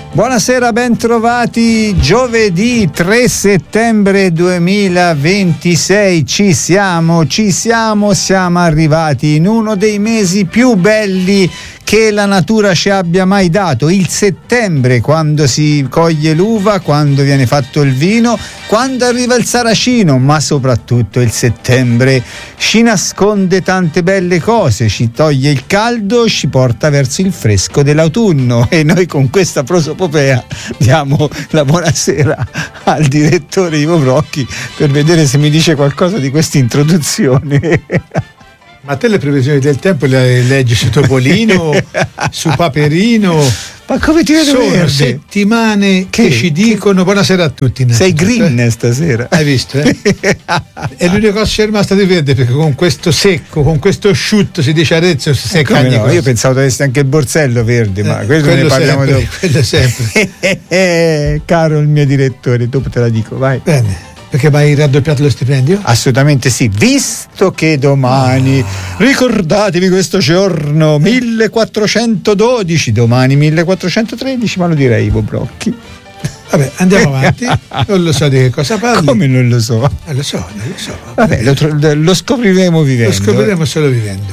Buonasera, ben trovati. Giovedì 3 settembre 2026. Ci siamo arrivati in uno dei mesi più belli che la natura ci abbia mai dato, il settembre, quando si coglie l'uva, quando viene fatto il vino, quando arriva il saracino, ma soprattutto il settembre ci nasconde tante belle cose, ci toglie il caldo, ci porta verso il fresco dell'autunno, e noi con questa prosopopea diamo la buonasera al direttore Ivo Brocchi per vedere se mi dice qualcosa di questa introduzione. Ma te le previsioni del tempo le leggi su Topolino, su Paperino? Ma come ti vedo sono verde? Settimane che ci dicono buonasera a tutti. Sei green stasera. Hai visto? È l'unica cosa che è rimasta di verde, perché con questo secco, con questo asciutto si dice Arezzo si secca. No, io pensavo che avessi anche il borsello verde, ma quello ne parliamo sempre, dopo. Quello sempre. Caro il mio direttore, dopo te la dico, vai. Bene. Perché mi hai raddoppiato lo stipendio? Assolutamente sì, visto che domani, ricordatevi questo giorno, 1412, domani 1413, ma lo direi Ivo Brocchi. Vabbè, andiamo avanti, non lo so di che cosa parli. Come non lo so? Lo so. Vabbè, lo scopriremo vivendo. Lo scopriremo solo vivendo.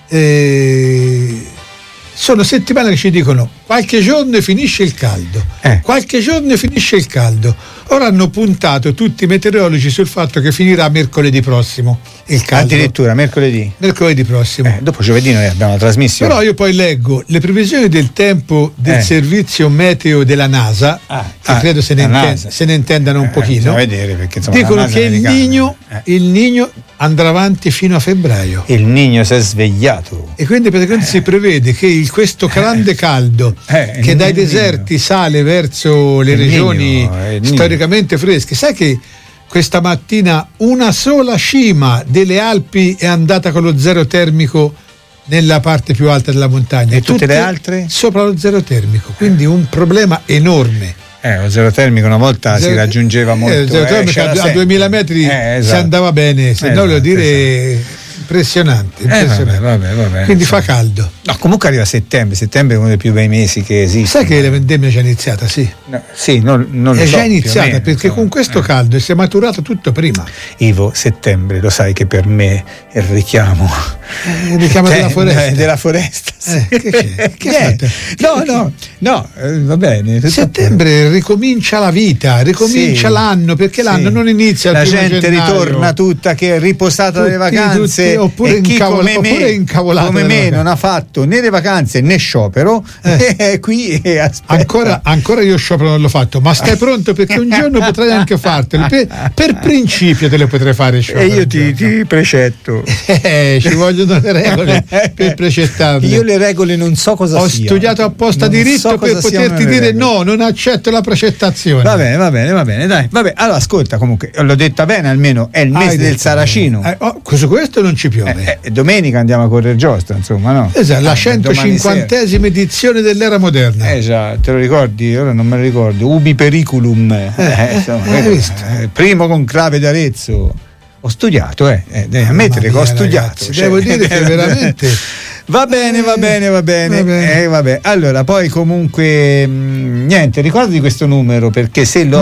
Sono settimane che ci dicono qualche giorno finisce il caldo, qualche giorno finisce il caldo. Ora hanno puntato tutti i meteorologi sul fatto che finirà mercoledì prossimo il caldo. Addirittura mercoledì prossimo. Dopo giovedì noi abbiamo la trasmissione. Però io poi leggo le previsioni del tempo del servizio meteo della NASA, che credo se ne intendano un pochino. Vedere, perché, insomma, dicono che il Niño andrà avanti fino a febbraio. Il Niño si è svegliato. E quindi praticamente si prevede che questo grande caldo che dai deserti sale verso le regioni storicamente fresche. Sai che questa mattina una sola cima delle Alpi è andata con lo zero termico nella parte più alta della montagna, e tutte le altre sopra lo zero termico, quindi un problema enorme. Lo zero termico una volta si raggiungeva molto. Zero termico a 2000 metri esatto. Si andava bene, se no voglio dire impressionante. Vabbè, quindi fa caldo. No, comunque arriva settembre è uno dei più bei mesi che esiste. Sai che la vendemmia è già iniziata? Sì, non lo so. È già iniziata, meno, perché con questo caldo si è maturato tutto prima. Ivo, settembre, lo sai che per me è il richiamo. Il richiamo della foresta. Della foresta. Sì. Che fate? No, va bene. Settembre ricomincia la vita, ricomincia l'anno, perché l'anno non inizia la il primo gente gennaio. Ritorna tutta che è riposata dalle vacanze, oppure incavolata come me non ha fatto né le vacanze né sciopero, qui aspetta. Ancora io sciopero non l'ho fatto, ma stai pronto, perché un giorno potrai anche fartelo, per principio te le potrei fare sciopero. E io ti precetto. Ci vogliono le regole per precettarle. Io le regole non so cosa ho sia. Ho studiato apposta diritto per poterti dire no, non accetto la precettazione. Va bene, dai. Vabbè, allora ascolta, comunque l'ho detta bene, almeno è il mese del saracino. Su questo non ci piove. Domenica andiamo a correre giostra, insomma, no? Esatto, la 150esima edizione dell'era moderna. Già, te lo ricordi? Ora non me lo ricordo. Ubi periculum. Hai visto? Primo conclave d'Arezzo. Ho studiato, devi ammettere che ho studiato. Ragazzi, devo dire che veramente. Va bene. Vabbè. Allora, poi comunque niente, ricordati questo numero, perché se lo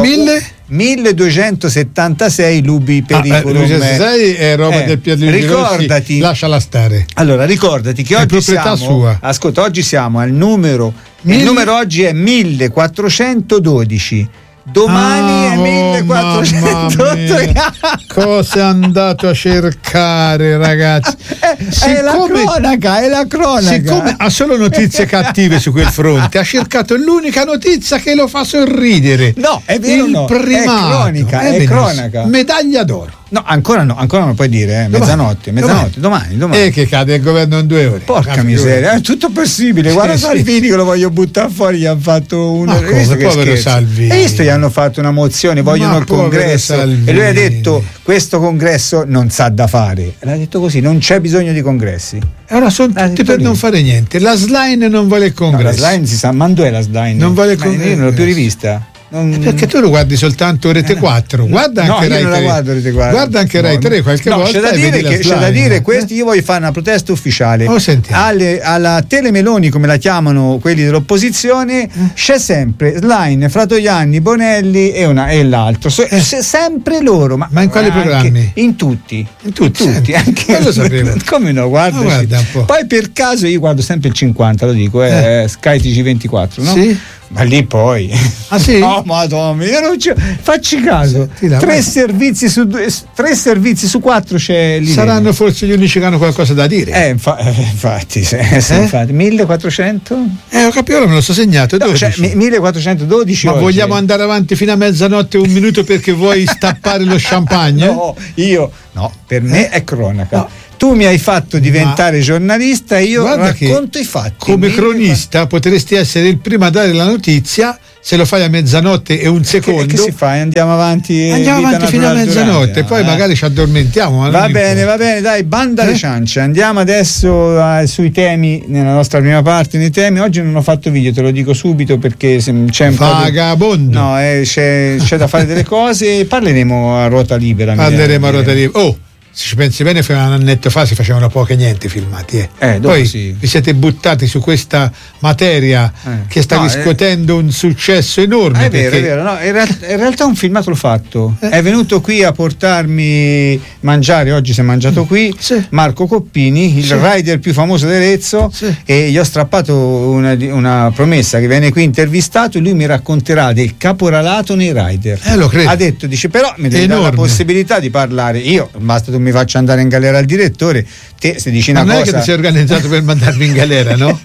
1276 l'ubi periculum. 1276 è roba del Pierluigi Rossi, lasciala stare. Allora, ricordati che oggi siamo sua. Ascolta, oggi siamo al numero. Il numero oggi è 1412. Domani è 1408. Cosa è andato a cercare, ragazzi? È la cronaca. Siccome ha solo notizie cattive su quel fronte, ha cercato l'unica notizia che lo fa sorridere. No, è vero, il primato. È cronaca. Medaglia d'oro. No, ancora non puoi dire, mezzanotte, domani. E che cade il governo in 2 ore. Porca miseria, è tutto possibile. Guarda Salvini che lo voglio buttare fuori, gli hanno fatto una. Povero Salvini. E visto gli hanno fatto una mozione, vogliono il congresso. Salvini. E lui ha detto: questo congresso non sa da fare. L'ha detto così, non c'è bisogno di congressi. E ora sono tutti per non fare niente. La Slime non vuole il congresso. La Slime si sa, ma dov'è la Slime? Non vuole il congresso. Io non l'ho più rivista. Perché tu lo guardi soltanto Rete 4, guarda anche Rai 3. Guarda anche Rai 3 qualche volta. C'è da dire questo, io voglio fare una protesta ufficiale. Alla Telemeloni, come la chiamano quelli dell'opposizione, c'è sempre Schlein, Fratoianni, Bonelli e l'altro. Sempre loro. Ma in quali programmi? In tutti. Anche non lo sapevo. Come no, guarda un po'. Poi per caso io guardo sempre il 50, lo dico, Sky TG24, no? Sì. Ma lì poi sì? No, madonna, io non facci caso. Tre servizi su 4 c'è lì. Saranno forse gli unici che hanno qualcosa da dire. Infatti, infatti. 1400? Ho capito, me lo so segnato. 1412. Ma oggi vogliamo andare avanti fino a mezzanotte, un minuto, perché vuoi stappare lo champagne? No, per me è cronaca. No. Tu mi hai fatto diventare giornalista e io racconto i fatti. Come cronista potresti essere il primo a dare la notizia. Se lo fai a mezzanotte e un secondo. Che si fa? Andiamo avanti fino a mezzanotte, poi magari ci addormentiamo. Va bene, dai, banda alle ciance. Andiamo adesso sui temi, nella nostra prima parte nei temi. Oggi non ho fatto video, te lo dico subito, perché c'è un vagabondo. No, c'è da fare delle cose. Parleremo a ruota libera. Se ci pensi bene, fino a un annetto fa si facevano poco e niente filmati. Poi vi siete buttati su questa materia che sta riscuotendo un successo enorme. È vero. No, in realtà un filmato l'ho fatto. È venuto qui a portarmi mangiare, oggi si è mangiato qui, Marco Coppini, il rider più famoso di Arezzo, e gli ho strappato una promessa che viene qui intervistato e lui mi racconterà del caporalato nei rider. Lo credo. Ha detto, però mi devi dare la possibilità di parlare. Io, basta tu mi faccia andare in galera al direttore, te se dici una cosa. Non è che ti sei organizzato per mandarmi in galera, no?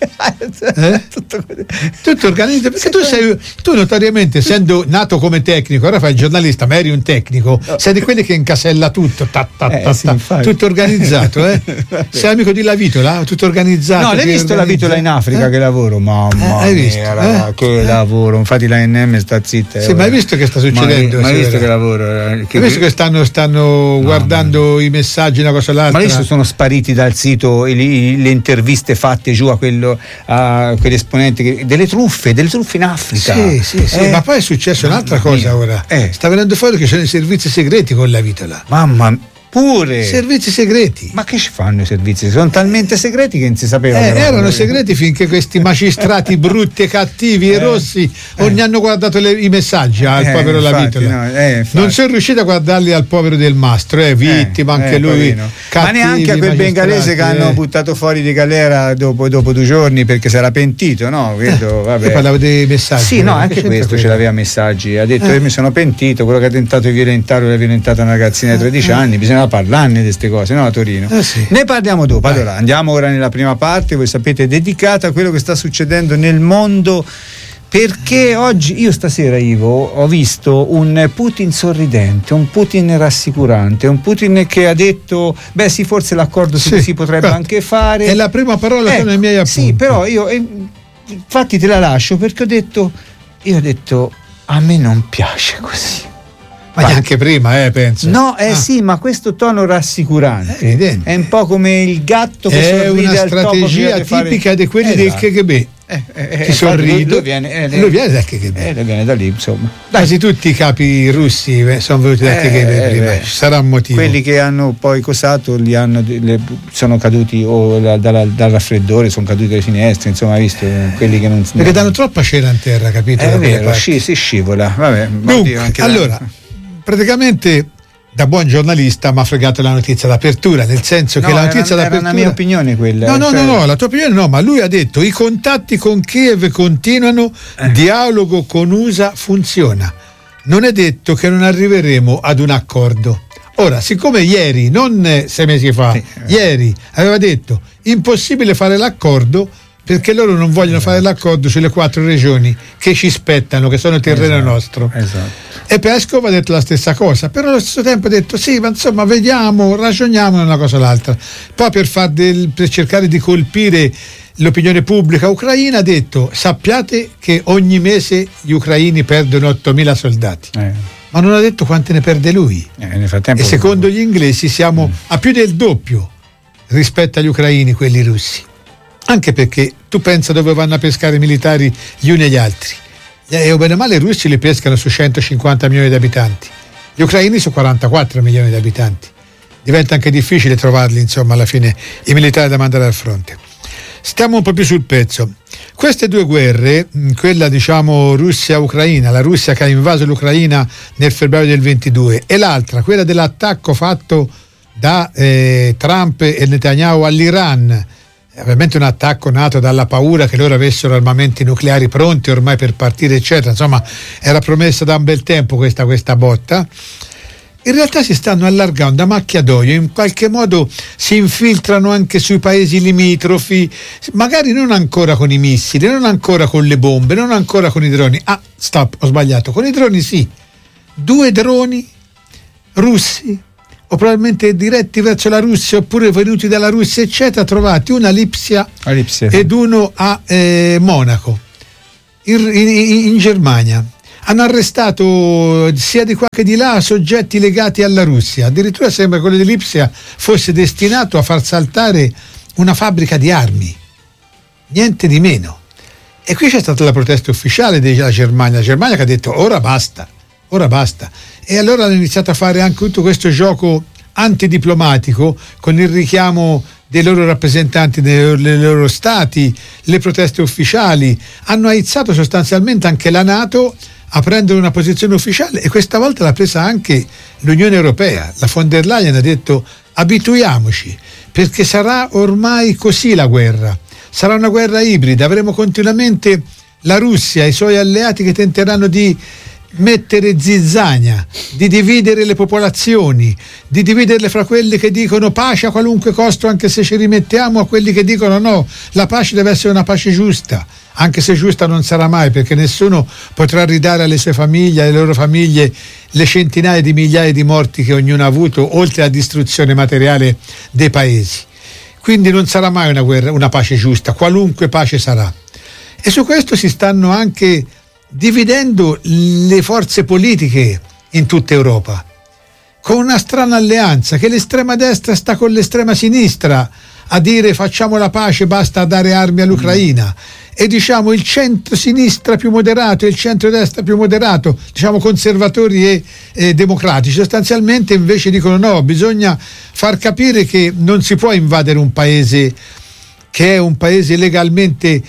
Tutto organizzato, perché tu notoriamente, essendo nato come tecnico, ora fai il giornalista, ma eri un tecnico, sei di quelli che incasella tutto, tutto organizzato, sei amico di La Vitola, tutto organizzato. No, l'hai visto La Vitola in Africa che lavoro? Mamma hai visto? Mia, che lavoro, infatti la NM sta zitta. Sì, ma hai visto che sta succedendo? Ma hai visto che lavoro? Hai visto che stanno guardando i messaggi, una cosa l'altra? Ma adesso sono spariti dal sito le interviste fatte giù a quell'esponente delle truffe in Africa. Sì, ma poi è successo un'altra cosa ora. Sta venendo fuori che ci sono i servizi segreti con La Vitola. Mamma pure servizi segreti. Ma che ci fanno i servizi? Sono talmente segreti che non si sapeva. Erano segreti finché questi magistrati brutti e cattivi e rossi non hanno guardato i messaggi al povero La Vitola. Non sono riusciti a guardarli al povero Del Mastro, vittima anche lui. Ma neanche a quel bengalese che hanno buttato fuori di galera dopo 2 giorni perché si era pentito, no? Vedo, vabbè. Io parlavo dei messaggi. Sì, no, anche questo ce l'aveva messaggi. Ha detto io mi sono pentito, quello che ha tentato di violentare l'ha violentata una ragazzina di 13 anni, bisogna parlarne di queste cose, no, a Torino. Ne parliamo dopo. Allora, andiamo ora nella prima parte, voi sapete, dedicata a quello che sta succedendo nel mondo, perché oggi io stasera, Ivo, ho visto un Putin sorridente, un Putin rassicurante, un Putin che ha detto sì, forse l'accordo si potrebbe anche fare. È la prima parola che nei miei appunti. Sì, però io infatti te la lascio, perché ho detto a me non piace così. Ma anche prima, penso. No, sì, ma questo tono rassicurante è un po' come il gatto che sorride al topo. È una strategia tipica di quelli del KGB. Ti sorrido. Lui viene dal KGB. Viene da lì, insomma. Quasi tutti i capi russi sono venuti dal KGB prima. Ci sarà un motivo. Quelli che hanno poi cosato sono caduti dal raffreddore, sono caduti dalle finestre, insomma, hai visto? Quelli che non. Perché danno troppa cera in terra, capito? È vero, si scivola. Vabbè, dunque, allora. Praticamente da buon giornalista mi ha fregato la notizia d'apertura, nel senso che la notizia d'apertura era una mia opinione quella. No, la tua opinione no, ma lui ha detto i contatti con Kiev continuano, dialogo con USA funziona. Non è detto che non arriveremo ad un accordo. Ora, siccome ieri, non 6 mesi fa, ieri aveva detto impossibile fare l'accordo perché loro non vogliono fare l'accordo sulle 4 regioni che ci spettano, che sono terreno nostro. E Peskov ha detto la stessa cosa, però allo stesso tempo ha detto sì, ma insomma vediamo, ragioniamo una cosa o l'altra. Poi per cercare di colpire l'opinione pubblica ucraina ha detto sappiate che ogni mese gli ucraini perdono 8.000 soldati. Ma non ha detto quante ne perde lui. Nel frattempo, e secondo gli inglesi siamo a più del doppio rispetto agli ucraini, quelli russi. Anche perché tu pensa dove vanno a pescare i militari gli uni e gli altri. o bene o male i russi li pescano su 150 milioni di abitanti, gli ucraini su 44 milioni di abitanti. Diventa anche difficile trovarli, insomma, alla fine i militari da mandare al fronte. Stiamo un po' più sul pezzo. Queste due guerre, quella diciamo Russia-Ucraina, la Russia che ha invaso l'Ucraina nel febbraio del 22, e l'altra, quella dell'attacco fatto da Trump e Netanyahu all'Iran, ovviamente un attacco nato dalla paura che loro avessero armamenti nucleari pronti ormai per partire, eccetera. Insomma, era promessa da un bel tempo questa botta. In realtà si stanno allargando a macchia d'olio, in qualche modo si infiltrano anche sui paesi limitrofi, magari non ancora con i missili, non ancora con le bombe, non ancora con i droni. Stop, ho sbagliato, con i droni sì. 2 droni russi, o probabilmente diretti verso la Russia oppure venuti dalla Russia, eccetera, trovati, una a Lipsia ed uno a Monaco, in Germania. Hanno arrestato sia di qua che di là soggetti legati alla Russia. Addirittura sembra che quello di Lipsia fosse destinato a far saltare una fabbrica di armi, niente di meno. E qui c'è stata la protesta ufficiale della Germania, la Germania che ha detto ora basta. E allora hanno iniziato a fare anche tutto questo gioco antidiplomatico con il richiamo dei loro rappresentanti dei loro stati, le proteste ufficiali. Hanno aizzato sostanzialmente anche la NATO a prendere una posizione ufficiale, e questa volta l'ha presa anche l'Unione Europea. La von der Leyen ha detto abituiamoci, perché sarà ormai così la guerra, sarà una guerra ibrida, avremo continuamente la Russia e i suoi alleati che tenteranno di mettere zizzania, di dividere le popolazioni, di dividerle fra quelli che dicono pace a qualunque costo anche se ci rimettiamo, a quelli che dicono no, la pace deve essere una pace giusta, anche se giusta non sarà mai, perché nessuno potrà ridare alle sue famiglie, alle loro famiglie, le centinaia di migliaia di morti che ognuno ha avuto, oltre alla distruzione materiale dei paesi. Quindi non sarà mai una guerra, una pace giusta, qualunque pace sarà. E su questo si stanno anche dividendo le forze politiche in tutta Europa, con una strana alleanza che l'estrema destra sta con l'estrema sinistra a dire facciamo la pace, basta dare armi all'Ucraina, e diciamo il centro-sinistra più moderato e il centro-destra più moderato, diciamo conservatori e democratici, sostanzialmente invece dicono no, bisogna far capire che non si può invadere un paese che è un paese legalmente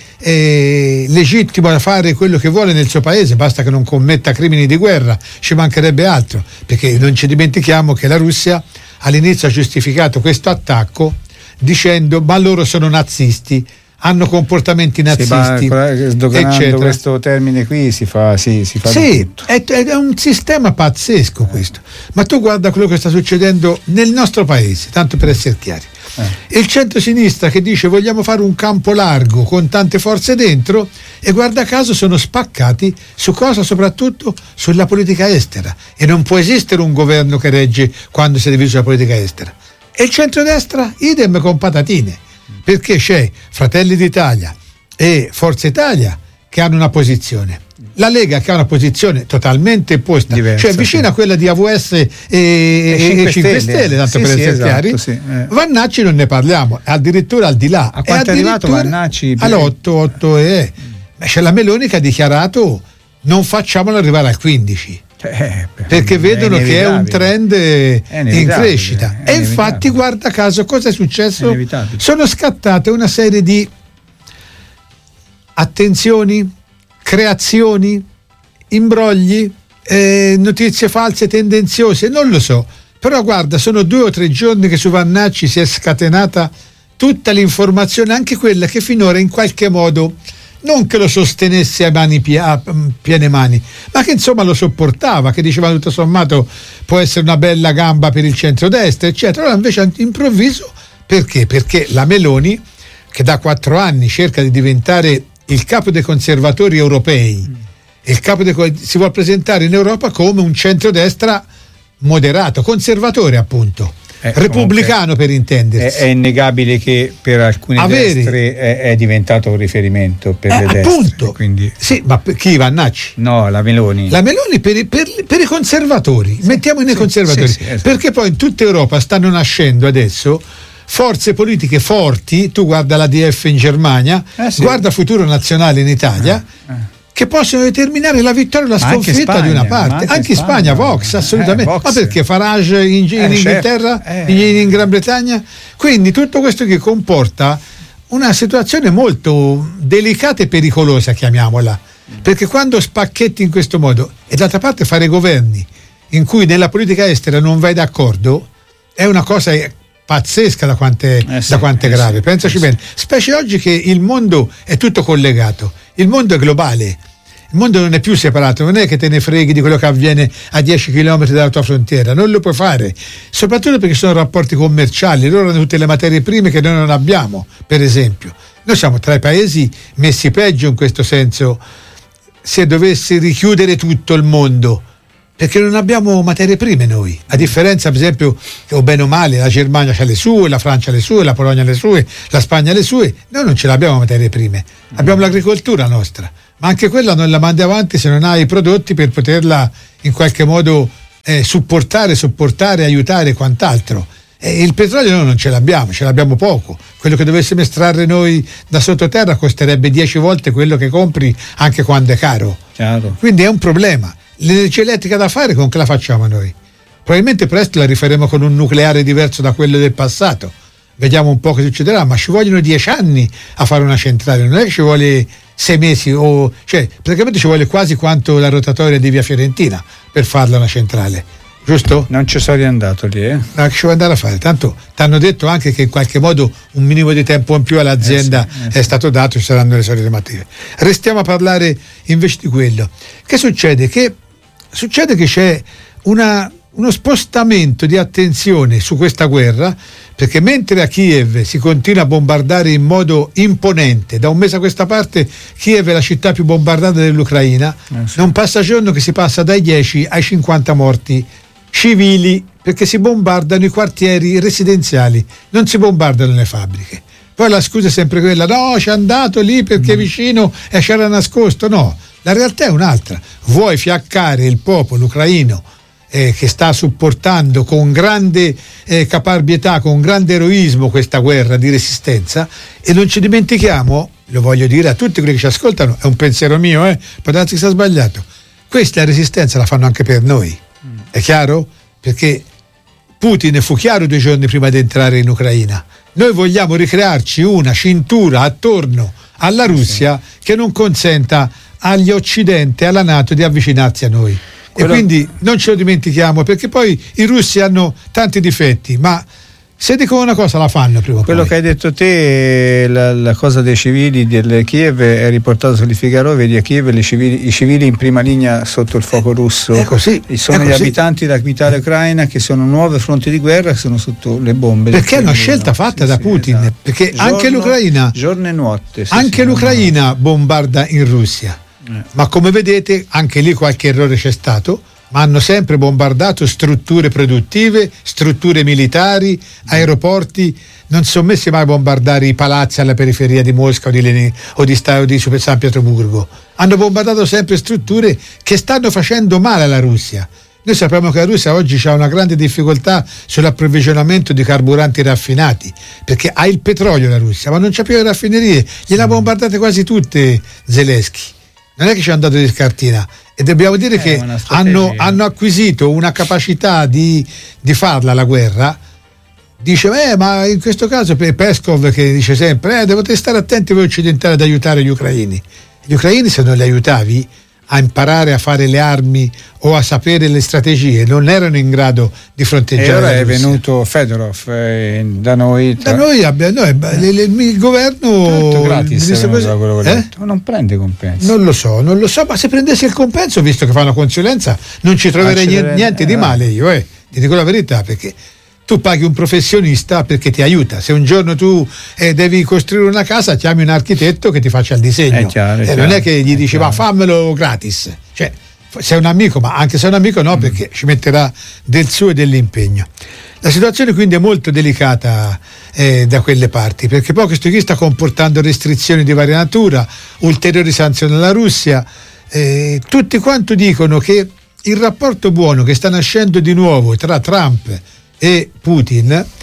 legittimo a fare quello che vuole nel suo paese, basta che non commetta crimini di guerra, ci mancherebbe altro, perché non ci dimentichiamo che la Russia all'inizio ha giustificato questo attacco dicendo ma loro sono nazisti, hanno comportamenti nazisti, eccetera. Questo termine qui si fa tutto. È un sistema pazzesco questo, ma tu guarda quello che sta succedendo nel nostro paese, tanto per essere chiari. Il centro-sinistra che dice vogliamo fare un campo largo con tante forze dentro, e guarda caso sono spaccati su cosa? Soprattutto sulla politica estera, e non può esistere un governo che regge quando si è diviso la politica estera. E il centrodestra idem con patatine, perché c'è Fratelli d'Italia e Forza Italia che hanno una posizione, la Lega che ha una posizione totalmente opposta, diversa, cioè vicina a quella di AVS e 5 Stelle, tanto per essere chiari. Vannacci non ne parliamo, addirittura al di là. A quanto è arrivato Vannacci? All'8. C'è la Meloni che ha dichiarato non facciamolo arrivare al 15. Perché vedono che è un trend in crescita. E infatti guarda caso cosa è successo? Sono scattate una serie di attenzioni, creazioni, imbrogli, notizie false, tendenziose, non lo so, però guarda, sono 2 o 3 giorni che su Vannacci si è scatenata tutta l'informazione, anche quella che finora in qualche modo non che lo sostenesse a piene mani, ma che insomma lo sopportava, che diceva tutto sommato può essere una bella gamba per il centrodestra, eccetera. Allora invece improvviso, perché? Perché la Meloni, che da 4 anni cerca di diventare il capo dei conservatori europei, si vuole presentare in Europa come un centrodestra moderato, conservatore appunto, repubblicano per intendersi. È innegabile che per alcune destre è diventato un riferimento per le destre. Appunto. Quindi... Sì, ma chi? Vannacci? No, la Meloni. La Meloni per i conservatori, mettiamo nei conservatori, esatto. Perché poi in tutta Europa stanno nascendo adesso forze politiche forti, tu guarda l'ADF in Germania, guarda Futuro Nazionale in Italia, che possono determinare la vittoria o la sconfitta di una parte. Anche Spagna, Vox, assolutamente. Vox. Ma perché Farage in Inghilterra, in Gran Bretagna? Quindi tutto questo che comporta una situazione molto delicata e pericolosa, chiamiamola, perché quando spacchetti in questo modo e d'altra parte fare governi in cui nella politica estera non vai d'accordo è una cosa pazzesca da quanto è grave. Pensaci bene, specie oggi che il mondo è tutto collegato, il mondo è globale, il mondo non è più separato, non è che te ne freghi di quello che avviene a 10 km dalla tua frontiera, non lo puoi fare, soprattutto perché sono rapporti commerciali, loro hanno tutte le materie prime che noi non abbiamo, per esempio. Noi siamo tra i paesi messi peggio in questo senso, se dovesse richiudere tutto il mondo, perché non abbiamo materie prime noi, a differenza per esempio che o bene o male la Germania ha le sue, la Francia ha le sue, la Polonia ha le sue, la Spagna ha le sue, noi non ce l'abbiamo materie prime, abbiamo l'agricoltura nostra, ma anche quella non la mandi avanti se non hai i prodotti per poterla in qualche modo sopportare, aiutare e quant'altro. Il petrolio noi non ce l'abbiamo poco, quello che dovessimo estrarre noi da sottoterra costerebbe 10 volte quello che compri anche quando è caro. Chiaro. Quindi è un problema. L'energia elettrica da fare con che la facciamo noi? Probabilmente presto la rifaremo con un nucleare diverso da quello del passato, vediamo un po' che succederà, ma ci vogliono 10 anni a fare una centrale, non è che ci vuole 6 mesi cioè praticamente ci vuole quasi quanto la rotatoria di Via Fiorentina per farla una centrale, giusto? Non ci sono riandato lì, No, che ci vuoi andare a fare? Tanto ti hanno detto anche che in qualche modo un minimo di tempo in più all'azienda è stato dato, ci saranno le solite motive. Restiamo a parlare invece di quello. Che succede? Succede che c'è uno spostamento di attenzione su questa guerra, perché mentre a Kiev si continua a bombardare in modo imponente, da un mese a questa parte Kiev è la città più bombardata dell'Ucraina, non passa giorno che si passa dai 10 ai 50 morti civili, perché si bombardano i quartieri residenziali, non si bombardano le fabbriche. Poi la scusa è sempre quella, no, c'è andato lì perché vicino e c'era nascosto. No, la realtà è un'altra. Vuoi fiaccare il popolo ucraino che sta supportando con grande caparbietà, con grande eroismo questa guerra di resistenza, e non ci dimentichiamo, lo voglio dire a tutti quelli che ci ascoltano, è un pensiero mio, può darsi che sia sbagliato, questa resistenza la fanno anche per noi, è chiaro? Perché Putin fu chiaro 2 giorni prima di entrare in Ucraina, noi vogliamo ricrearci una cintura attorno alla Russia che non consenta agli Occidente, alla NATO di avvicinarsi a noi. E quindi non ce lo dimentichiamo, perché poi i russi hanno tanti difetti, ma se dicono una cosa la fanno prima o quello poi. Che hai detto te, la cosa dei civili del Kiev è riportato sul Figaro, vedi a Kiev i civili in prima linea sotto il fuoco russo, è così, sono gli abitanti della capitale ucraina che sono nuove fronti di guerra, che sono sotto le bombe, perché è una scelta fatta da Putin, esatto. Perché anche l'Ucraina giorno e notte l'Ucraina bombarda in Russia, ma come vedete anche lì qualche errore c'è stato, ma hanno sempre bombardato strutture produttive, strutture militari, aeroporti, non si sono messi mai a bombardare i palazzi alla periferia di Mosca o di San Pietroburgo, hanno bombardato sempre strutture che stanno facendo male alla Russia. Noi sappiamo che la Russia oggi ha una grande difficoltà sull'approvvigionamento di carburanti raffinati, perché ha il petrolio la Russia, ma non c'ha più le raffinerie, gliele ha bombardate quasi tutte Zelensky. Non è che ci è andato di scartina, e dobbiamo dire che hanno acquisito una capacità di farla la guerra. Dice ma in questo caso Peskov che dice sempre dovete stare attenti voi occidentali ad aiutare gli ucraini, se non li aiutavi a imparare a fare le armi o a sapere le strategie, non erano in grado di fronteggiare. E ora è venuto Fedorov da noi. Il governo gratis, non prende compenso. Non lo so, ma se prendessi il compenso, visto che fa una consulenza, non ci troverei niente di male io, ti dico la verità, perché tu paghi un professionista perché ti aiuta. Se un giorno tu devi costruire una casa, chiami un architetto che ti faccia il disegno, non è che gli dici ma fammelo gratis, cioè sei un amico, ma anche se è un amico no, perché ci metterà del suo e dell'impegno. La situazione quindi è molto delicata da quelle parti, perché poi questo qui sta comportando restrizioni di varia natura, ulteriori sanzioni alla Russia, tutti quanto dicono che il rapporto buono che sta nascendo di nuovo tra Trump e Putin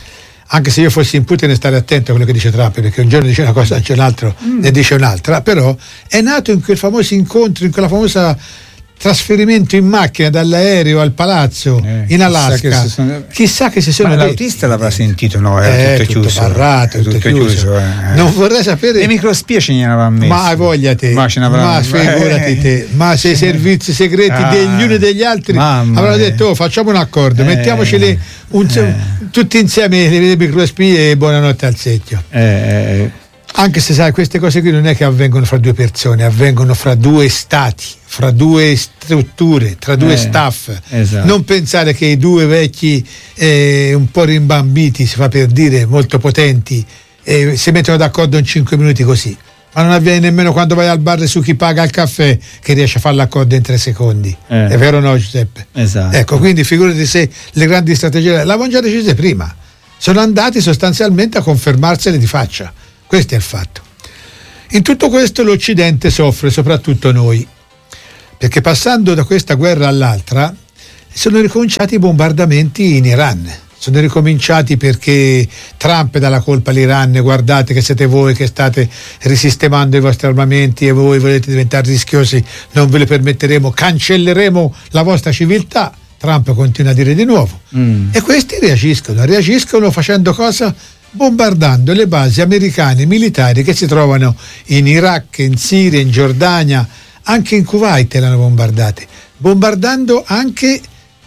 anche se io fossi in Putin stare attento a quello che dice Trump, perché un giorno dice una cosa, un altro ne dice un'altra, però è nato in quel famoso incontro, in quella famosa trasferimento in macchina dall'aereo al palazzo in Alaska. Chissà che si sono detti. L'autista l'avrà sentito, no? Era tutto chiuso. Barrato, tutto chiuso. Non vorrei sapere. Le microspie ce ne avranno messi. Ma voglia te. Ma figurati te. Ma se i servizi segreti degli uni e degli altri avranno detto facciamo un accordo, mettiamoci tutti insieme le microspie e buonanotte al secchio. Anche se sai, queste cose qui non è che avvengono fra due persone, avvengono fra due stati, fra due strutture, tra due staff. Esatto. Non pensare che i due vecchi un po' rimbambiti, si fa per dire, molto potenti, si mettono d'accordo in 5 minuti così. Ma non avviene nemmeno quando vai al bar su chi paga il caffè che riesce a fare l'accordo in 3 secondi. È vero o no, Giuseppe? Esatto. Ecco, quindi figurati se le grandi strategie l'avevano già decise prima. Sono andati sostanzialmente a confermarsele di faccia. Questo è il fatto. In tutto questo l'Occidente soffre, soprattutto noi, perché passando da questa guerra all'altra sono ricominciati i bombardamenti in Iran. Sono ricominciati perché Trump dà la colpa all'Iran, guardate che siete voi che state risistemando i vostri armamenti e voi volete diventare rischiosi, non ve lo permetteremo, cancelleremo la vostra civiltà. Trump continua a dire di nuovo. E questi reagiscono facendo cosa? Bombardando le basi americane militari che si trovano in Iraq, in Siria, in Giordania, anche in Kuwait l'hanno bombardando anche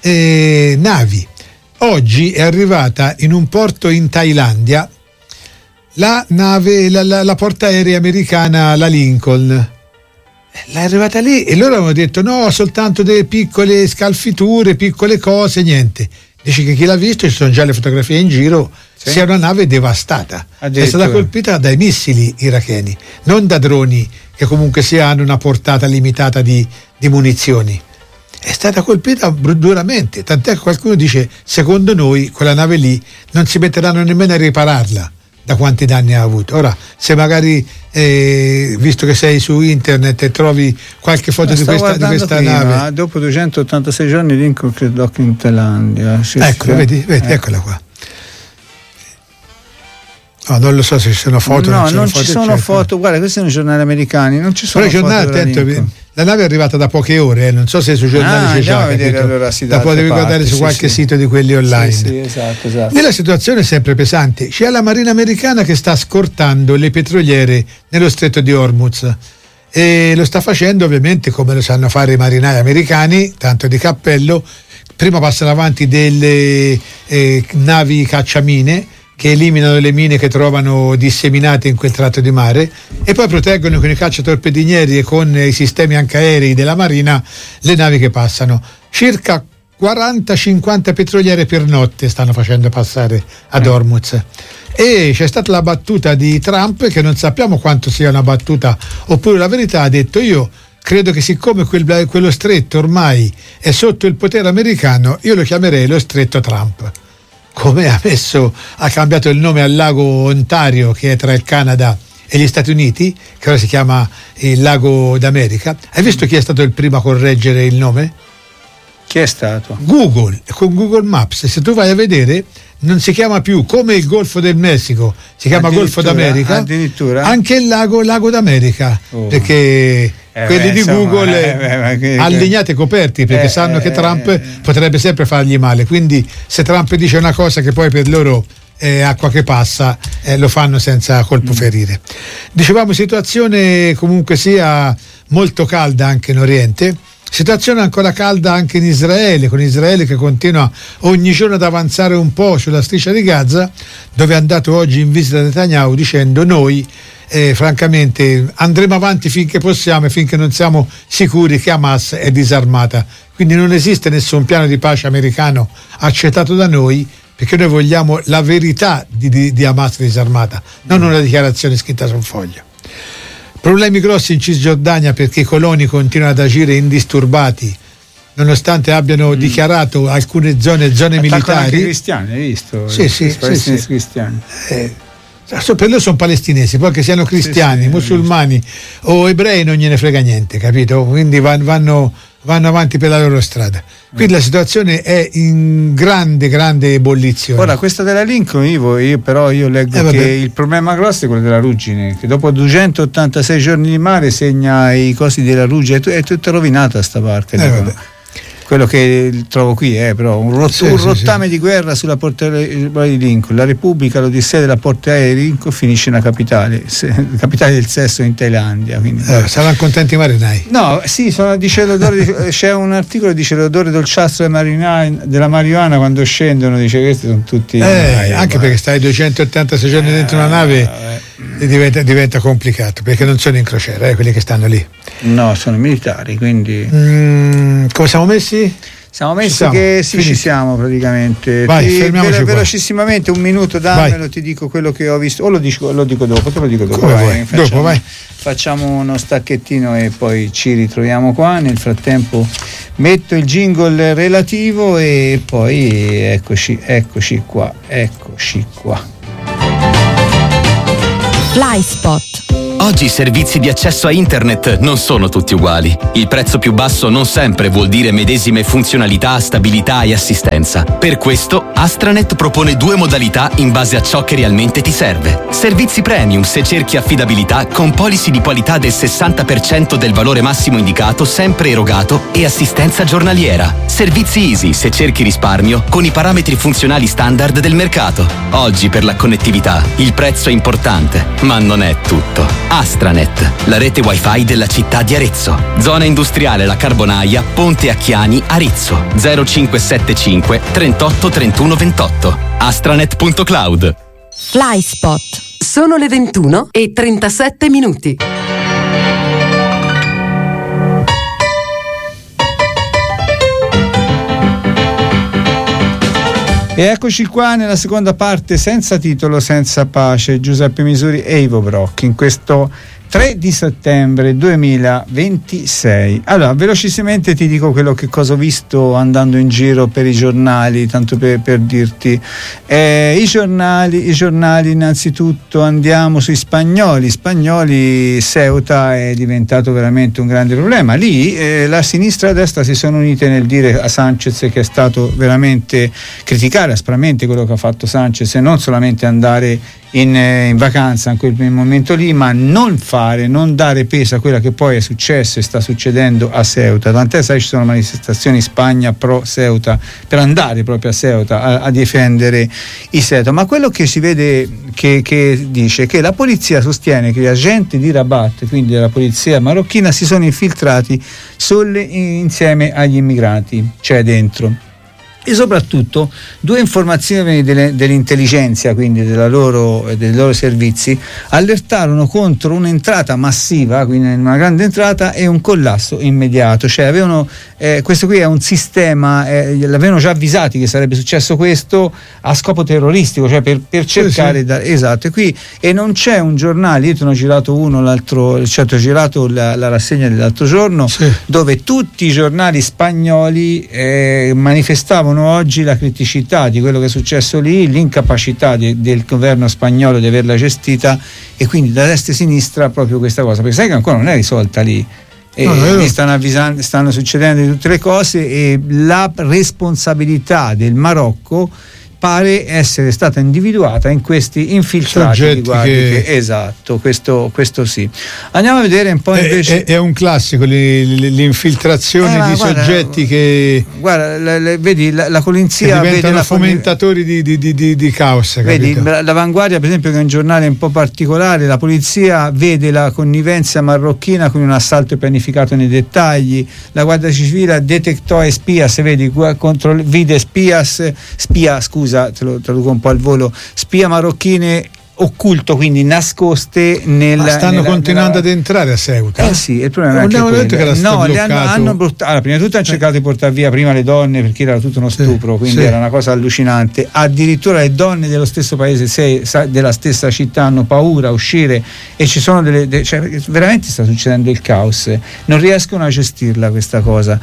navi. Oggi è arrivata in un porto in Thailandia la nave, la portaerei americana, la Lincoln. È arrivata lì e loro hanno detto no, soltanto delle piccole scalfiture, piccole cose, niente. Dice che chi l'ha visto, ci sono già le fotografie in giro, sia una nave devastata. È stata colpita dai missili iracheni, non da droni che comunque hanno una portata limitata di munizioni. È stata colpita duramente, tant'è che qualcuno dice secondo noi quella nave lì non si metteranno nemmeno a ripararla da quanti danni ha avuto. Ora, se magari visto che sei su internet e trovi qualche foto di questa nave, dopo 286 giorni Lincoln credo in Thailandia. Ecco, vedi, eccola qua. No, non lo so se ci sono foto. No, non ci sono foto. Guarda, questi sono i giornali americani, non ci sono foto. Però i giornali, attento, la nave è arrivata da poche ore, non so se sui giornali c'è già. Allora, la potevi guardare su qualche sito di quelli online. Sì, esatto. Nella situazione è sempre pesante. C'è la Marina americana che sta scortando le petroliere nello stretto di Hormuz. E lo sta facendo ovviamente come lo sanno fare i marinai americani, tanto di cappello. Prima passano avanti delle navi cacciamine che eliminano le mine che trovano disseminate in quel tratto di mare e poi proteggono con i cacciatorpedinieri e con i sistemi antiaerei della Marina le navi che passano. Circa 40-50 petroliere per notte stanno facendo passare ad Hormuz. E c'è stata la battuta di Trump, che non sappiamo quanto sia una battuta oppure la verità, ha detto io credo che siccome quello stretto ormai è sotto il potere americano, io lo chiamerei lo stretto Trump. Come ha cambiato il nome al lago Ontario, che è tra il Canada e gli Stati Uniti, che ora si chiama il lago d'America. Hai visto chi è stato il primo a correggere il nome? Chi è stato? Google, con Google Maps. Se tu vai a vedere, non si chiama più come il Golfo del Messico, si chiama Golfo d'America. Addirittura? Anche il lago d'America, perché quelli di Google allineati e coperti, perché sanno che Trump potrebbe sempre fargli male, quindi se Trump dice una cosa che poi per loro è acqua che passa, lo fanno senza colpo ferire. Dicevamo situazione comunque sia molto calda anche in Oriente. Situazione ancora calda anche in Israele, con Israele che continua ogni giorno ad avanzare un po' sulla striscia di Gaza, dove è andato oggi in visita Netanyahu dicendo noi francamente andremo avanti finché possiamo e finché non siamo sicuri che Hamas è disarmata. Quindi non esiste nessun piano di pace americano accettato da noi, perché noi vogliamo la verità di Hamas disarmata, non una dichiarazione scritta su un foglio. Problemi grossi in Cisgiordania perché i coloni continuano ad agire indisturbati nonostante abbiano dichiarato alcune zone militari. Anche i cristiani, hai visto? Sì. Cristiani. Per loro sono palestinesi, poi che siano cristiani, musulmani o ebrei non gliene frega niente, capito? Quindi vanno vanno avanti per la loro strada. Quindi la situazione è in grande ebollizione. Ora, questa della Lincoln, io leggo che il problema grosso è quello della ruggine, che dopo 286 giorni di mare segna i cosi della ruggine, è tutta rovinata sta parte. Quello che trovo qui è però un rottame di guerra sulla portaerei di Lincoln. La Repubblica, l'odissea della portaerei di Lincoln finisce in una capitale del sesso in Thailandia. Saranno contenti i marinai? No, sì, dice l'odore c'è un articolo che dice l'odore dolciastro della marijuana quando scendono, dice questi sono tutti anche perché stai 286 giorni dentro una nave diventa complicato, perché non sono in crociera quelli che stanno lì. No, sono militari, quindi come siamo messi? Siamo messi che ci siamo praticamente. Vai, fermiamoci velocissimamente, un minuto dammelo, ti dico quello che ho visto, o lo dico dopo, te lo dico dopo. Vai. Facciamo uno stacchettino e poi ci ritroviamo qua. Nel frattempo metto il jingle relativo e poi eccoci qua. FlySpot. Oggi i servizi di accesso a internet non sono tutti uguali. Il prezzo più basso non sempre vuol dire medesime funzionalità, stabilità e assistenza. Per questo Astranet propone 2 modalità in base a ciò che realmente ti serve. Servizi premium se cerchi affidabilità con policy di qualità del 60% del valore massimo indicato sempre erogato e assistenza giornaliera. Servizi easy se cerchi risparmio con i parametri funzionali standard del mercato. Oggi per la connettività il prezzo è importante, ma non è tutto. Astranet, la rete wifi della città di Arezzo. Zona industriale La Carbonaia, Ponte Acchiani, Arezzo. 0575 38 31 28. Astranet.cloud. FlySpot. Sono le 21:37. E eccoci qua nella seconda parte, senza titolo, senza pace, Giuseppe Misuri e Ivo Brock, in questo 3 di settembre 2026. Allora, velocissimamente ti dico cosa ho visto andando in giro per i giornali, tanto per dirti. I giornali innanzitutto andiamo sui spagnoli, Ceuta è diventato veramente un grande problema. Lì la sinistra e la destra si sono unite nel dire a Sanchez, che è stato veramente criticare aspramente quello che ha fatto Sanchez, e non solamente andare in vacanza in quel momento lì, ma non dare peso a quella che poi è successo e sta succedendo a Ceuta. Tant'è, sai, ci sono manifestazioni in Spagna pro Ceuta, per andare proprio a Ceuta a difendere i Ceuta. Ma quello che si vede che dice che la polizia sostiene che gli agenti di Rabat, quindi della polizia marocchina, si sono infiltrati insieme agli immigrati, cioè dentro. E soprattutto 2 informazioni dell'intelligenza, quindi dei loro servizi, allertarono contro un'entrata massiva, quindi una grande entrata, e un collasso immediato. Cioè questo qui è un sistema, l'avevano già avvisati che sarebbe successo questo a scopo terroristico, cioè per cercare esatto. E non c'è un giornale, io te ne ho girato uno ho girato la rassegna dell'altro giorno, dove tutti i giornali spagnoli manifestavano oggi la criticità di quello che è successo lì, l'incapacità del governo spagnolo di averla gestita, e quindi da destra e sinistra proprio questa cosa, perché sai che ancora non è risolta lì. Stanno succedendo tutte le cose, e la responsabilità del Marocco pare essere stata individuata in questi infiltrati. Esatto, questo sì. Andiamo a vedere un po' invece. È un classico l'infiltrazione di soggetti che vedi la polizia che diventano fomentatori di caos. Vedi, l'Avanguardia per esempio, che è un giornale un po' particolare, la polizia vede la connivenza marocchina con un assalto pianificato nei dettagli, la Guardia Civile detectò espias, vedi, vide spia, te lo traduco un po' al volo, spia marocchine occulto, quindi nascoste stanno continuando ad entrare a Ceuta. Sì, il problema è che hanno prima di tutto hanno cercato di portare via prima le donne, perché era tutto uno stupro, quindi era una cosa allucinante. Addirittura le donne dello stesso paese, della stessa città, hanno paura a uscire, e ci sono cioè, veramente sta succedendo il caos, non riescono a gestirla questa cosa.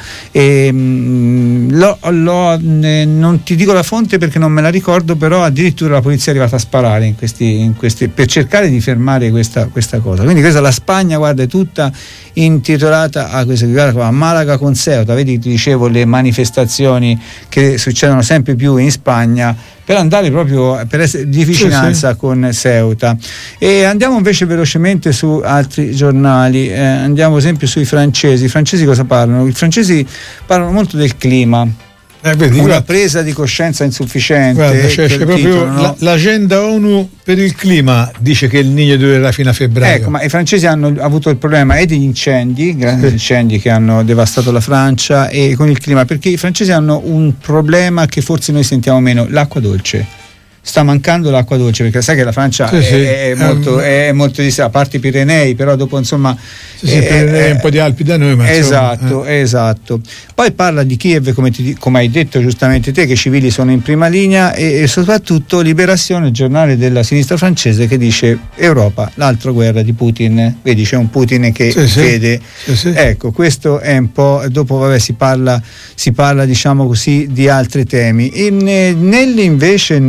Non ti dico la fonte perché non me la ricordo, però addirittura la polizia è arrivata a sparare in questi per cercare di fermare questa cosa. Quindi questa, la Spagna, guarda, è tutta intitolata a questo, a Malaga con Ceuta, vedi, ti dicevo le manifestazioni che succedono sempre più in Spagna per andare proprio per essere di vicinanza con Ceuta. E andiamo invece velocemente su altri giornali, andiamo ad esempio sui francesi. I francesi cosa parlano? I francesi parlano molto del clima. Una presa di coscienza insufficiente. Guarda, c'è proprio titolo, no? L'agenda ONU per il clima dice che il Niño durerà fino a febbraio. Ecco, ma i francesi hanno avuto il problema degli incendi, grandi incendi che hanno devastato la Francia, e con il clima, perché i francesi hanno un problema che forse noi sentiamo meno: l'acqua dolce. Sta mancando l'acqua dolce, perché sai che la Francia è molto di sé, a parte i Pirenei, però dopo insomma un po' di Alpi da noi, ma esatto. Poi parla di Kiev, come hai detto giustamente te, che i civili sono in prima linea, e soprattutto Liberazione, il giornale della sinistra francese, che dice Europa, l'altra guerra di Putin. Vedi, c'è un Putin che vede. Ecco, questo è un po', dopo vabbè si parla diciamo così di altri temi. Invece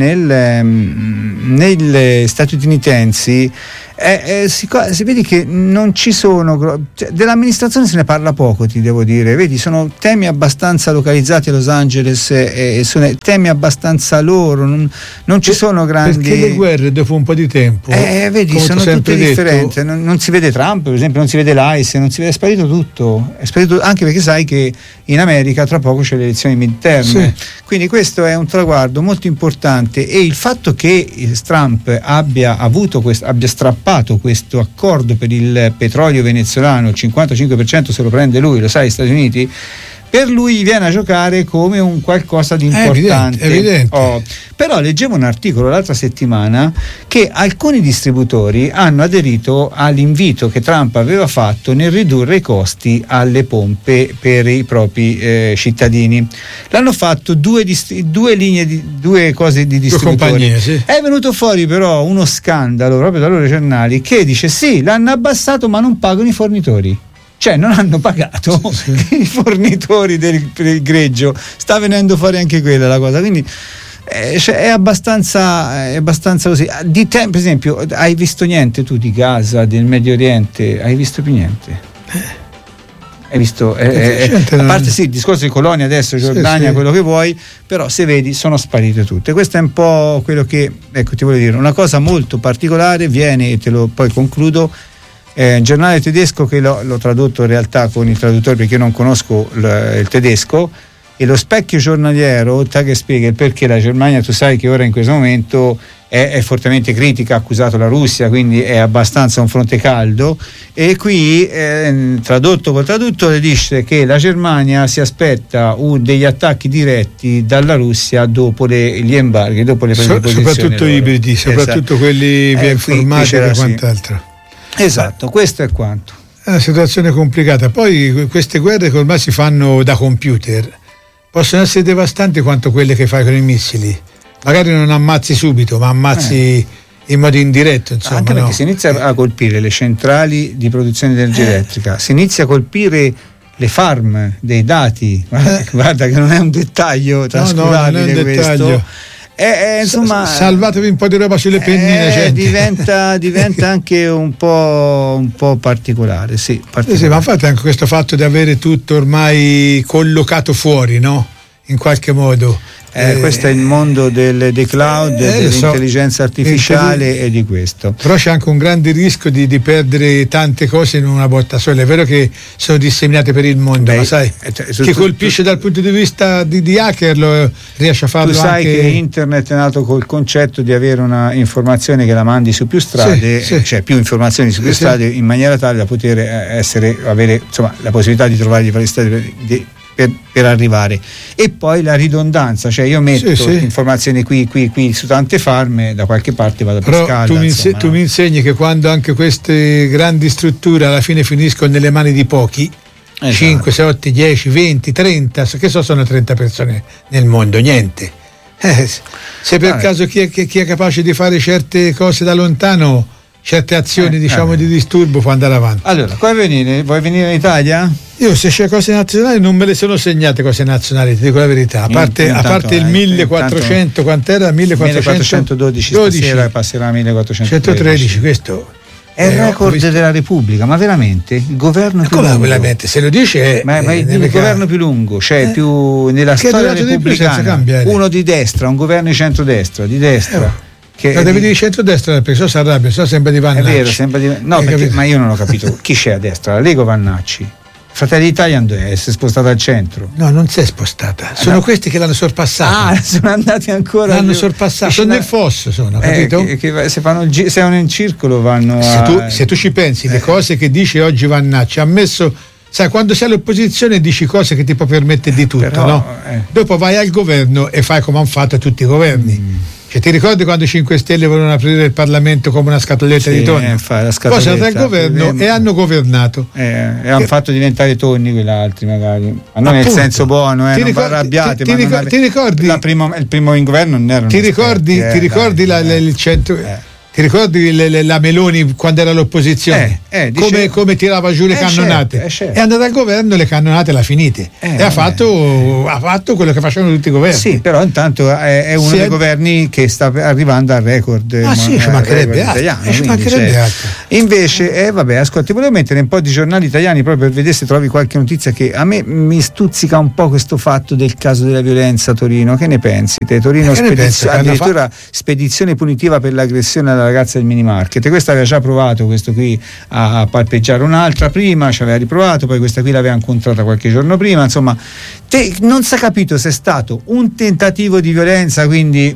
negli statunitensi si vede che non ci sono, dell'amministrazione se ne parla poco, ti devo dire, vedi, sono temi abbastanza localizzati a Los Angeles, sono temi abbastanza loro, non ci sono grandi, perché le guerre dopo un po' di tempo vedi, sono tutte differenti, non si vede Trump per esempio, non si vede l'ICE, non si vede, è sparito tutto, anche perché sai che in America tra poco c'è le elezioni midterm, quindi questo è un traguardo molto importante, e il fatto che Trump abbia strappato questo accordo per il petrolio venezuelano, il 55% se lo prende lui, lo sai, gli Stati Uniti, per lui viene a giocare come un qualcosa di importante. Evidente. Però leggevo un articolo l'altra settimana che alcuni distributori hanno aderito all'invito che Trump aveva fatto nel ridurre i costi alle pompe per i propri cittadini. L'hanno fatto due cose di distributori. È venuto fuori però uno scandalo proprio dai loro giornali che dice sì, l'hanno abbassato ma non pagano i fornitori. Cioè non hanno pagato i fornitori del greggio, sta venendo fuori anche quella la cosa, quindi è abbastanza così. Per esempio, hai visto niente tu di Gaza, del Medio Oriente? Hai visto più niente? Hai visto? A parte il discorso di colonia adesso, Giordania, quello che vuoi, però se vedi sono sparite tutte. Questo è un po' quello che, ecco, ti voglio dire, una cosa molto particolare viene, e poi concludo. Un giornale tedesco che l'ho tradotto in realtà con il traduttore perché io non conosco il tedesco, e lo Specchio giornaliero che spiega il perché la Germania, tu sai che ora in questo momento è fortemente critica, ha accusato la Russia, quindi è abbastanza un fronte caldo, e qui tradotto col traduttore dice che la Germania si aspetta degli attacchi diretti dalla Russia dopo gli embarghi, dopo le prese di posizione soprattutto loro. Ibridi, soprattutto quelli via informati e quant'altro. Esatto, questo è quanto. È una situazione complicata. Poi queste guerre che ormai si fanno da computer possono essere devastanti quanto quelle che fai con i missili. Magari non ammazzi subito, ma ammazzi in modo indiretto, insomma. Anche perché si inizia a colpire le centrali di produzione di energia elettrica, si inizia a colpire le farm dei dati. Guarda che non è un dettaglio trascurabile, non è un dettaglio. Insomma, salvatevi un po' di roba sulle pennine, gente. diventa anche un po' particolare, sì, ma infatti anche questo fatto di avere tutto ormai collocato fuori, no? In qualche modo. Questo è il mondo dei cloud, dell'intelligenza artificiale e di questo. Però c'è anche un grande rischio di perdere tante cose in una botta sola. È vero che sono disseminate per il mondo, ma sai, chi colpisce dal punto di vista di hacker lo riesce a farlo. Tu sai anche... che internet è nato col concetto di avere una informazione che la mandi su più strade, cioè più informazioni su più strade, in maniera tale da poter avere insomma la possibilità di trovare gli vari strade per arrivare, e poi la ridondanza, cioè io metto informazioni qui su tante farme, da qualche parte vado per scala. Tu mi insegni che quando anche queste grandi strutture alla fine finiscono nelle mani di pochi, 5, 6, 8, 10, 20, 30, che sono 30 persone nel mondo, niente. Se per caso chi è capace di fare certe cose da lontano, certe azioni di disturbo, può andare avanti. Allora, vuoi venire in Italia? Io se c'è cose nazionali non me le sono segnate cose nazionali, ti dico la verità, a parte il 1400, quant'era? 1412, stasera passerà a 1413. Questo è il record della Repubblica, ma veramente il governo più lungo. Veramente, se lo dice ma il governo più lungo, cioè più nella storia repubblicana, uno di destra, un governo di centrodestra, di destra. Lo devi dire di centrodestra perché si arrabbia, sembra di Vannacci. È vero, sembra di no, ma io non ho capito chi c'è a destra, la Lega o Vannacci? Fratelli d'Italia si è spostata al centro. No, non si è spostata. Sono questi che l'hanno sorpassata. Sono andati ancora. L'hanno sorpassata. Sono nel fosso, capito? Se vanno in circolo vanno. Se tu ci pensi, le cose che dice oggi Vannacci, ha ammesso. Sai, quando sei all'opposizione dici cose che ti può permettere di tutto, però, no? Dopo vai al governo e fai come hanno fatto tutti i governi. Cioè, ti ricordi quando i 5 Stelle volevano aprire il Parlamento come una scatoletta di tonno? Poi sono andati al governo e hanno governato. E hanno fatto diventare tonni quell'altri magari. Ma non nel senso buono, non arrabbiate. Ti ricordi? Il primo governo non era. Ti ricordi il centro? Ti ricordi la Meloni quando era all'opposizione? Come tirava giù le cannonate? È andata al governo e le cannonate le ha finite. E ha fatto quello che facevano tutti i governi. Sì, però intanto è uno dei governi che sta arrivando al record. Ci mancherebbe altro. Invece, ascolti, volevo mettere un po' di giornali italiani proprio per vedere se trovi qualche notizia che a me mi stuzzica un po' questo fatto del caso della violenza a Torino. Che ne pensi? Torino addirittura spedizione punitiva per l'aggressione alla ragazza del mini market. Questa aveva già provato questo qui a palpeggiare un'altra prima, ci aveva riprovato, poi questa qui l'aveva incontrata qualche giorno prima, insomma non si è capito se è stato un tentativo di violenza, quindi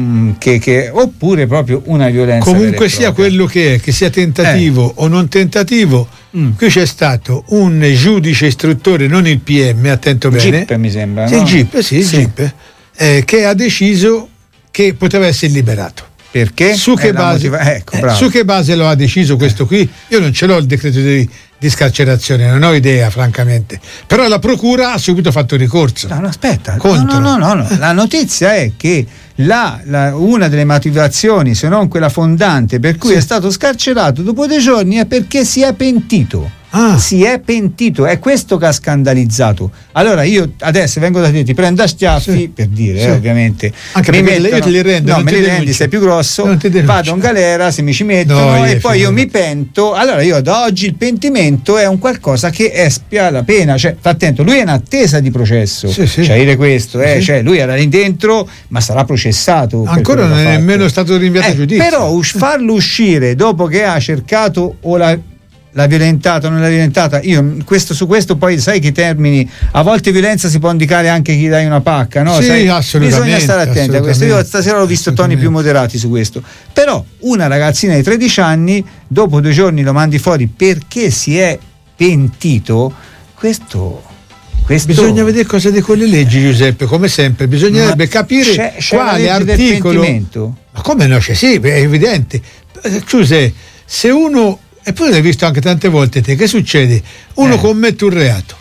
oppure proprio una violenza comunque sia quello che sia tentativo o non tentativo. Qui c'è stato un giudice istruttore, non il PM, attento bene, GIP mi sembra, no? GIP, che ha deciso che poteva essere liberato. Perché? Su che base lo ha deciso questo qui? Io non ce l'ho il decreto di scarcerazione, non ho idea francamente, però la procura ha subito fatto ricorso. No, aspetta, contro. No. La notizia è che una delle motivazioni, se non quella fondante, per cui è stato scarcerato dopo 2 giorni è perché si è pentito. Si è pentito, è questo che ha scandalizzato. Allora io adesso vengo da te, ti prendo a schiaffi, per dire, ovviamente, anche perché io te li rendo, no, me li rendi, sei più grosso, vado in galera se mi ci mettono e poi io mi pento. Allora io da oggi il pentimento è un qualcosa che espia la pena, cioè sta attento, lui è in attesa di processo, cioè questo, cioè lui era lì dentro ma sarà processato, ancora non è nemmeno stato rinviato a giudizio, però farlo uscire dopo che ha cercato o l'ha violentata o non l'ha violentata, su questo poi sai che i termini, a volte violenza si può indicare anche chi dai una pacca, no? Sì, assolutamente, bisogna stare attenti a questo. Io stasera ho visto toni più moderati su questo, però una ragazzina di 13 anni dopo 2 giorni lo mandi fuori perché si è pentito, questo bisogna vedere cosa dicono le leggi, Giuseppe, come sempre bisognerebbe capire quale articolo. Ma come no? Sì, è evidente. Giuseppe, se uno, e poi l'hai visto anche tante volte te, che succede? Uno commette un reato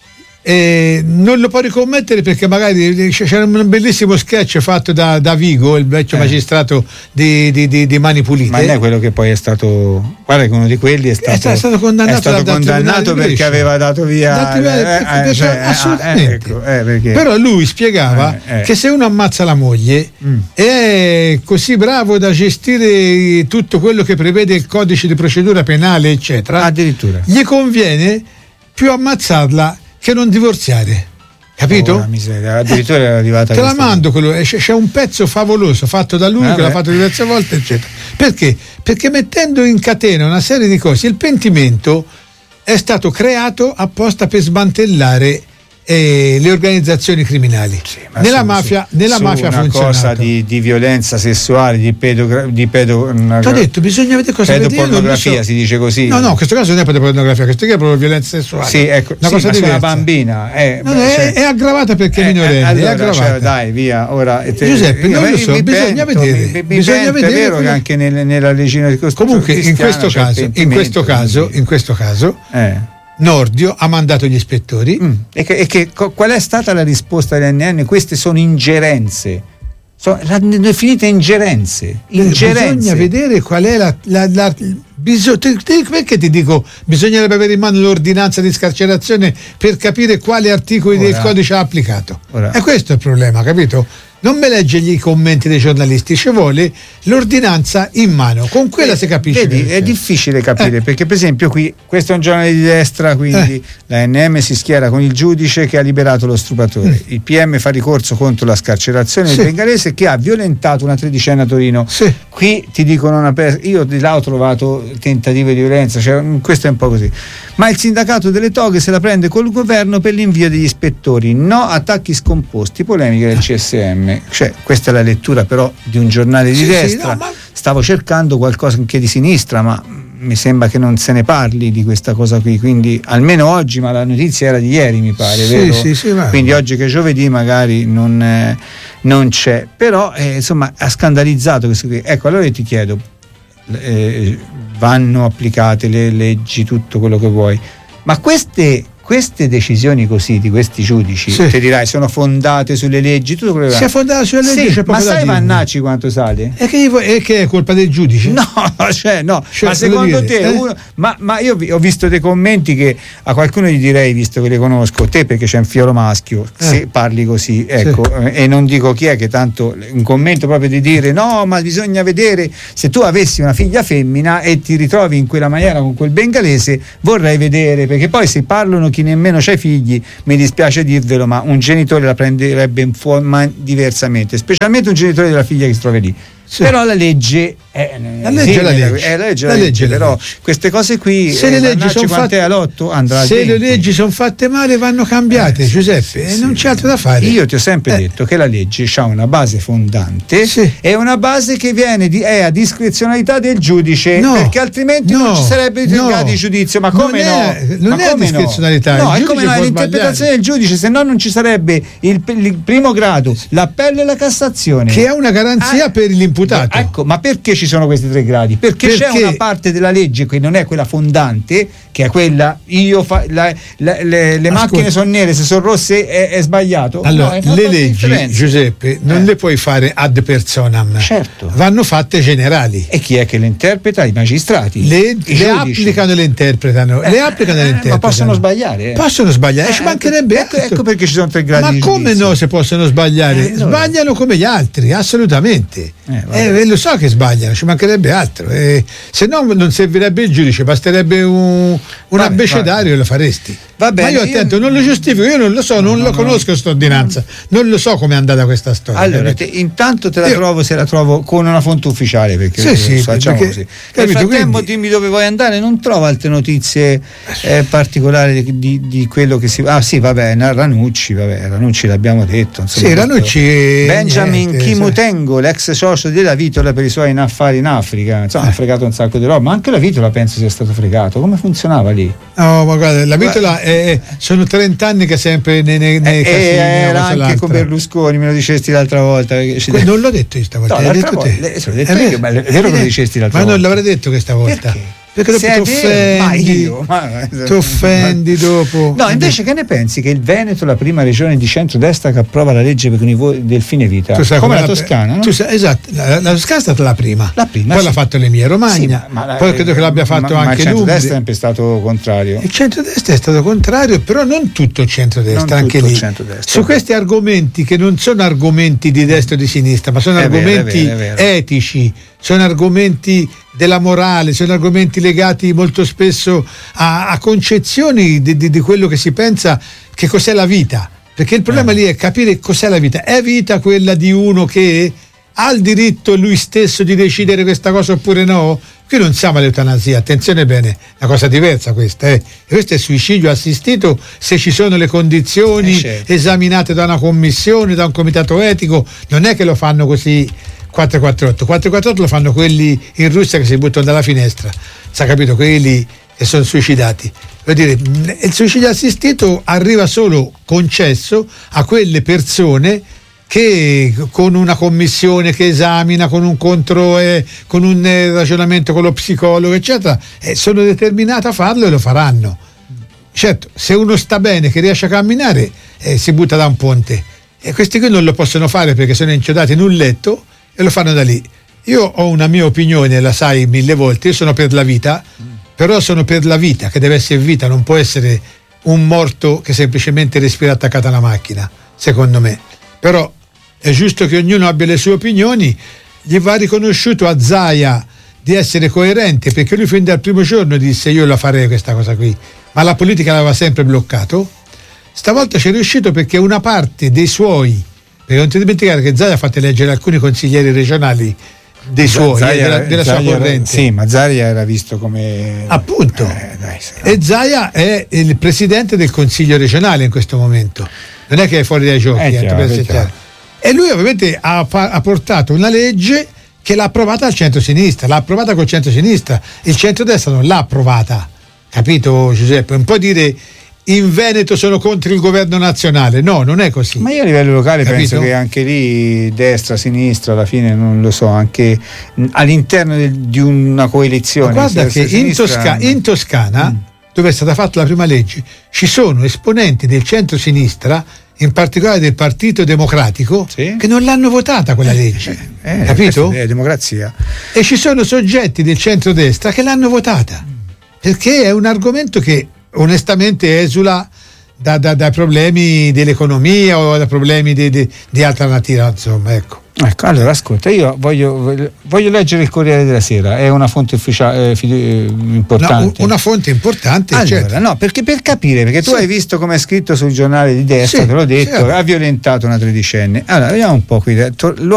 e non lo può ricommettere perché magari c'era un bellissimo sketch fatto da Vigo, il vecchio magistrato di Mani Pulite. Ma non è quello che poi è stato, guarda che uno di quelli è stato condannato perché aveva dato via assolutamente. Perché? Però lui spiegava che se uno ammazza la moglie è così bravo da gestire tutto quello che prevede il codice di procedura penale eccetera, addirittura gli conviene più ammazzarla che non divorziare, capito? Miseria, addirittura era arrivata te la mando c'è un pezzo favoloso fatto da lui che l'ha fatto diverse volte eccetera. Perché mettendo in catena una serie di cose, il pentimento è stato creato apposta per smantellare le organizzazioni criminali. Nella mafia funziona una cosa di violenza sessuale, di ti ho detto, bisogna vedere cosa pedopornografia, si dice così. No, in questo caso non è pedopornografia, questo qui è proprio violenza sessuale. Sì, ecco, una cosa diversa. Una bambina è aggravata perché è minorenne, allora, è aggravata. Cioè, dai, via, ora Giuseppe, non lo so, bisogna vedere. È vero che anche nella legina di Costituzione. Comunque in questo caso Nordio ha mandato gli ispettori. Qual è stata la risposta dell'NN? Queste sono ingerenze definite ingerenze. Bisogna vedere qual è perché ti dico bisognerebbe avere in mano l'ordinanza di scarcerazione per capire quali articoli del codice ha applicato. E questo è il problema, capito? Non me legge i commenti dei giornalisti, ci vuole l'ordinanza in mano, con quella si capisce. Vedi, è difficile capire perché per esempio qui questo è un giornale di destra, quindi la NM si schiera con il giudice che ha liberato lo stupratore, il PM fa ricorso contro la scarcerazione del bengalese che ha violentato una tredicenne a Torino. Qui ti dicono io di là ho trovato tentative di violenza, cioè, questo è un po' così. Ma il sindacato delle toghe se la prende col governo per l'invio degli ispettori, no attacchi scomposti, polemiche del CSM. Cioè, questa è la lettura però di un giornale di destra. Stavo cercando qualcosa anche di sinistra, ma mi sembra che non se ne parli di questa cosa qui, quindi almeno oggi, ma la notizia era di ieri mi pare, vero? Quindi oggi che è giovedì magari non c'è, però insomma ha scandalizzato questo qui. Ecco, allora io ti chiedo, vanno applicate le leggi, tutto quello che vuoi, ma queste decisioni così di questi giudici, ti dirai, sono fondate sulle leggi, tutto quello che si è fondato sulle leggi, ma sai Vannacci quanto sale? E che è colpa del giudice? No, ma secondo te ma io ho visto dei commenti che a qualcuno gli direi, visto che le conosco, te perché c'è un figlio maschio, se parli così, ecco, e non dico chi è, che tanto un commento proprio di dire no, ma bisogna vedere, se tu avessi una figlia femmina e ti ritrovi in quella maniera con quel bengalese, vorrei vedere, perché poi se parlano chi nemmeno c'hai figli, mi dispiace dirvelo, ma un genitore la prenderebbe diversamente, specialmente un genitore della figlia che si trova lì. Però la legge è la legge, però queste cose qui, se le leggi sono fatte all'otto, andrà se le leggi sono fatte male vanno cambiate, Giuseppe, non c'è altro da fare. Io ti ho sempre detto che la legge ha una base fondante e una base che è a discrezionalità del giudice, perché altrimenti non ci sarebbe gradi di giudizio. Ma come non è a discrezionalità, è come l'interpretazione del giudice, se no non ci sarebbe il primo grado, l'appello e la Cassazione, che è una garanzia per l'imputato. Ecco, ma perché ci sono questi 3 gradi? Perché c'è una parte della legge che non è quella fondante, che è quella le macchine sono nere, se sono rosse è sbagliato. Allora, le leggi, Giuseppe, non le puoi fare ad personam, vanno fatte generali. E chi è che le interpreta? I magistrati. Le applicano e le interpretano. Ma possono sbagliare. Possono sbagliare, ci mancherebbe. Ecco perché ci sono 3 gradi ma di come giudizio. No, se possono sbagliare? Sbagliano come gli altri, assolutamente. Lo so che sbagliano, ci mancherebbe altro, se no non servirebbe il giudice, basterebbe un abbecedario e lo faresti. Va bene, ma io attento, non lo giustifico, io non lo so, non conosco questa ordinanza, non lo so come è andata questa storia. Allora, intanto te la trovo, se la trovo con una fonte ufficiale, perché facciamo così. Nel frattempo dimmi dove vuoi andare, non trovo altre notizie particolari di quello che si... Ranucci l'abbiamo detto. Insomma, Ranucci... Benjamin Kimutengo, l'ex socio della Vitola per i suoi affari in Africa, insomma ha fregato un sacco di roba, ma anche la Vitola penso sia stato fregato. Come funzionava lì? No, ma guarda, la Vitola sono 30 anni che è sempre nei casini. Era anche con Berlusconi, me lo dicesti l'altra volta. Non l'ho detto io stavolta, l'hai detto te. L'ho detto io, ma è vero che lo dicesti l'altra volta. Ma non l'avrei detto questa volta. Perché ti offendi dopo. No, invece che ne pensi che il Veneto è la prima regione di centrodestra che approva la legge per del fine vita, come la Toscana, no? Esatto, la Toscana è stata la prima, poi l'ha fatto l'Emilia Romagna, poi credo che l'abbia fatto anche l'Umbria. Il centrodestra è sempre stato contrario. Il centrodestra è stato contrario, però non tutto il centrodestra, anche lì su questi argomenti che non sono argomenti di destra o di sinistra, ma sono argomenti etici, sono argomenti della morale, sono argomenti legati molto spesso a concezioni di quello che si pensa che cos'è la vita, perché il problema lì è capire cos'è la vita. È vita quella di uno che ha il diritto lui stesso di decidere questa cosa oppure no? Qui non siamo all'eutanasia, attenzione bene, è una cosa diversa questa, questo è suicidio assistito se ci sono le condizioni esaminate da una commissione, da un comitato etico, non è che lo fanno così 448 lo fanno quelli in Russia che si buttano dalla finestra, sa capito, quelli che sono suicidati. Vuol dire, il suicidio assistito arriva solo concesso a quelle persone che con una commissione che esamina, con un con un ragionamento con lo psicologo eccetera, sono determinate a farlo e lo faranno. Certo, se uno sta bene, che riesce a camminare, si butta da un ponte. e questi qui non lo possono fare perché sono inchiodati in un letto e lo fanno da lì. Io ho una mia opinione, la sai 1000 volte, io sono per la vita, però sono per la vita, che deve essere vita, non può essere un morto che semplicemente respira attaccato alla macchina, secondo me. Però è giusto che ognuno abbia le sue opinioni. Gli va riconosciuto a Zaia di essere coerente, perché lui fin dal primo giorno disse io la farei questa cosa qui, ma la politica l'aveva sempre bloccato. Stavolta ci è riuscito perché una parte dei suoi, perché non ti dimenticare che Zaia ha fatto eleggere alcuni consiglieri regionali dei suoi, della sua corrente. Sì, ma Zaia era visto come appunto e Zaia è il presidente del consiglio regionale in questo momento, non è che è fuori dai giochi, e lui ovviamente ha portato una legge che l'ha approvata al centro-sinistra, l'ha approvata col centro-sinistra, il centro-destra non l'ha approvata, capito Giuseppe? Un po' dire in Veneto sono contro il governo nazionale, no, non è così. Ma io a livello locale penso che anche lì destra, sinistra, alla fine non lo so, anche all'interno di una coalizione. Ma guarda che in Toscana, dove è stata fatta la prima legge, ci sono esponenti del centro-sinistra, in particolare del Partito Democratico, che non l'hanno votata quella legge, capito? È democrazia. E ci sono soggetti del centrodestra che l'hanno votata, perché è un argomento che onestamente esula da problemi dell'economia o da problemi di altra natura, insomma, ecco. Allora ascolta, io voglio leggere il Corriere della Sera, è una fonte ufficiale importante. No, una fonte importante, allora, certo. No, perché per capire, perché tu hai visto come è scritto sul giornale di destra, te l'ho detto, ha violentato una tredicenne. Allora, vediamo un po' qui.